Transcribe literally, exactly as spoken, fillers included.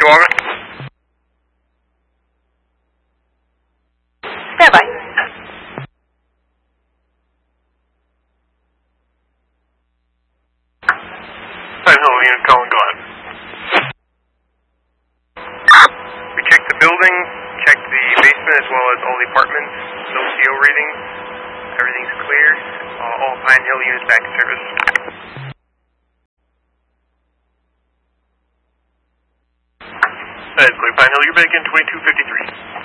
Water. Stand by. Pine Hill unit calling, go ahead. We checked the building, checked the basement as well as all the apartments, no C O readings. Everything's clear. Uh, all Pine Hill units back in service. That is clear. Pine Hill, you're back in twenty-two fifty-three.